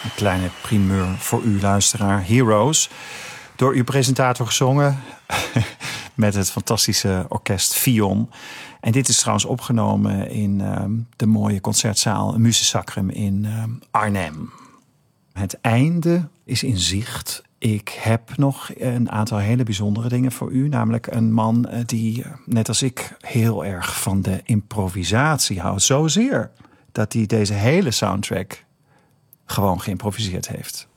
Een kleine primeur voor u, luisteraar. Heroes. Door uw presentator gezongen. Met het fantastische orkest Fion. En dit is trouwens opgenomen in de mooie concertzaal Musesacrum in Arnhem. Het einde is in zicht. Ik heb nog een aantal hele bijzondere dingen voor u. Namelijk een man die, net als ik, heel erg van de improvisatie houdt. Zozeer dat hij deze hele soundtrack gewoon geïmproviseerd heeft.